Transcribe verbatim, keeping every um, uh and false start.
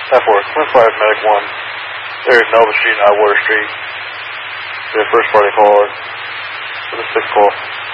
F four, Twin five, Medic one. There's Nova Street, not Water Street. The first party caller. For the sixth call.